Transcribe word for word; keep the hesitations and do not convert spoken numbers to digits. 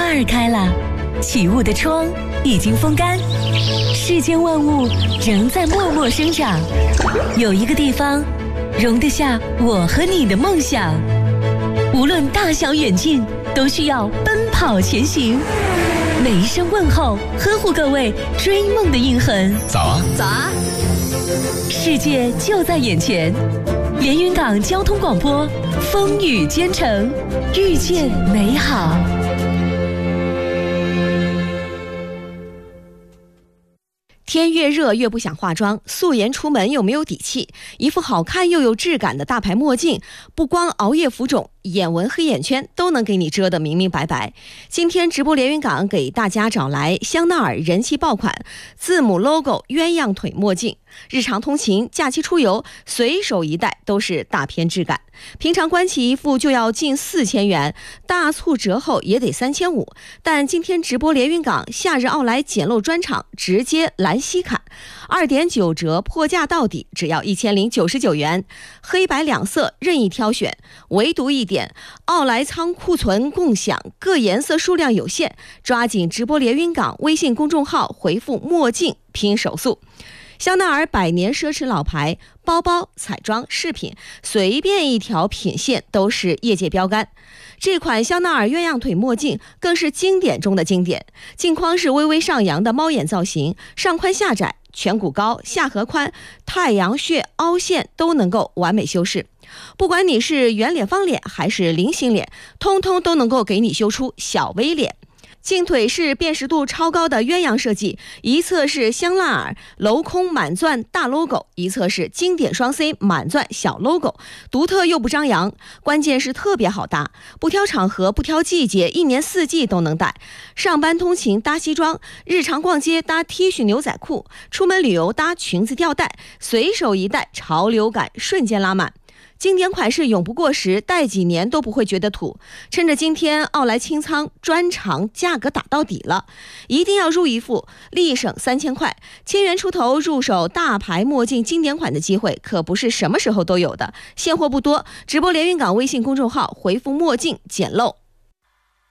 儿开了，起雾的窗已经风干，世间万物仍在默默生长。有一个地方容得下我和你的梦想，无论大小远近，都需要奔跑前行。每一声问候，呵护各位追梦的印痕。 早啊， 早啊！ 世界就在眼前，连云港交通广播，风雨兼程，遇见美好。 天越热越不想化妆，素颜出门又没有底气，一副好看又有质感的大牌墨镜，不光熬夜浮肿，眼纹黑眼圈都能给你遮得明明白白。今天直播连云港给大家找来香奈儿人气爆款字母 logo 鸳鸯腿墨镜，日常通勤、假期出游随手一戴都是大片质感。平常关起一副就要近四千元，大促折后也得三千五。但今天直播连云港夏日奥莱捡漏专场，直接拦西砍，二点九折破价到底，只要一千零九十九元，黑白两色任意挑选。唯独一点，奥莱仓库存共享，各颜色数量有限，抓紧直播连云港微信公众号回复墨镜拼手速。香奈儿百年奢侈老牌，包包、彩妆、饰品，随便一条品线都是业界标杆。这款香奈儿鸳鸯腿墨镜更是经典中的经典，镜框是微微上扬的猫眼造型，上宽下窄，颧骨高，下颌宽，太阳穴、凹陷都能够完美修饰。不管你是圆脸、方脸还是菱形脸，通通都能够给你修出小 V 脸。镜腿是辨识度超高的鸳鸯设计，一侧是香奈儿镂空满钻大 logo， 一侧是经典双 C 满钻小 logo， 独特又不张扬，关键是特别好搭，不挑场合不挑季节，一年四季都能戴。上班通勤搭西装，日常逛街搭 T 恤牛仔裤，出门旅游搭裙子吊带，随手一戴，潮流感瞬间拉满。经典款式永不过时，戴几年都不会觉得土。趁着今天奥莱清仓专场价格打到底了，一定要入一副，立省三千块，千元出头入手大牌墨镜经典款的机会可不是什么时候都有的，现货不多。直播连云港微信公众号回复墨镜捡漏